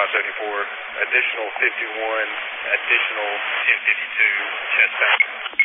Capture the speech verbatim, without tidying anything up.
five seventy-four, additional fifty-one, additional ten fifty-two, chest pack.